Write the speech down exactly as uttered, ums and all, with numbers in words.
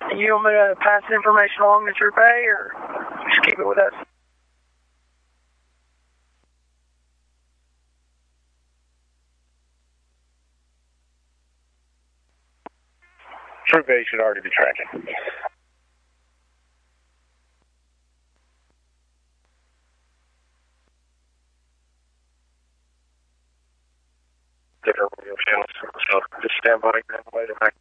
You want me to pass the information along to Troop A, or just keep it with us? Troop A should already be tracking. Different radio channels, so just stand by and wait a minute.